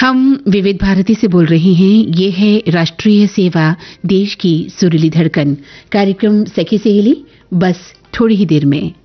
हम विविध भारती से बोल रहे हैं। ये है राष्ट्रीय सेवा, देश की सुरीली धड़कन। कार्यक्रम सखी सहेली बस थोड़ी ही देर में।